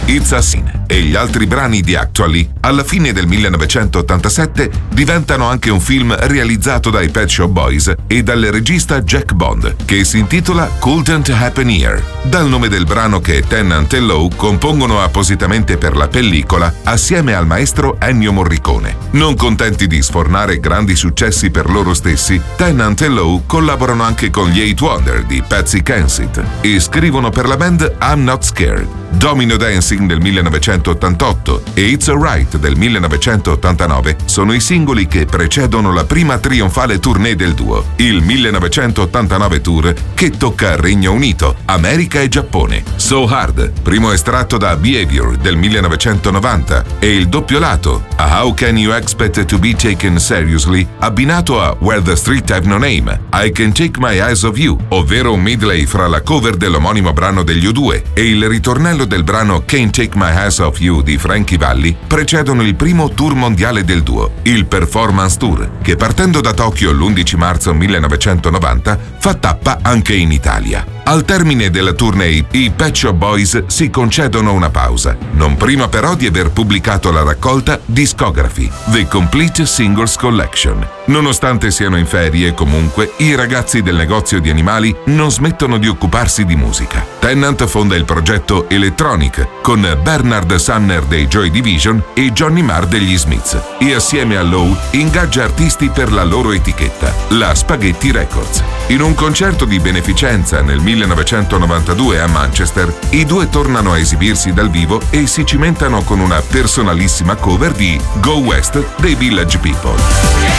It's a Sin e gli altri brani di Actually, alla fine del 1987 diventano anche un film realizzato dai Pet Shop Boys e dal regista Jack Bond, che si intitola Couldn't Happen Here, dal nome del brano che Tennant e Lowe compongono appositamente per la pellicola assieme al maestro Ennio Morricone. Non contenti di sfornare grandi successi per loro stessi, Tennant e Lowe collaborano anche con gli Eight Wonder di Patsy Kensit e scrivono per la band I'm Not Scared. Domino Dancing del 1988 e It's Alright del 1989 sono i singoli che precedono la prima trionfale tournée del duo, il 1989 tour che tocca Regno Unito, America e Giappone. So Hard, primo estratto da Behavior del 1990, e il doppio lato, A How Can You Expect to Be Taken Seriously, abbinato a Where the Street Have No Name, I Can Take My Eyes Off You, ovvero un medley fra la cover dell'omonimo brano degli U2 e il ritornello del brano Can't Take My Eyes Off You di Frankie Valli, precedono il primo tour mondiale del duo, il Performance Tour, che partendo da Tokyo l'11 marzo 1990 fa tappa anche in Italia. Al termine della tournée, i Pet Shop Boys si concedono una pausa, non prima però di aver pubblicato la raccolta Discography, The Complete Singles Collection. Nonostante siano in ferie, comunque, i ragazzi del negozio di animali non smettono di occuparsi di musica. Tennant fonda il progetto Electronic con Bernard Sumner dei Joy Division e Johnny Marr degli Smiths e assieme a Lowe ingaggia artisti per la loro etichetta, la Spaghetti Records. In un concerto di beneficenza nel 1992 a Manchester, i due tornano a esibirsi dal vivo e si cimentano con una personalissima cover di Go West dei Village People.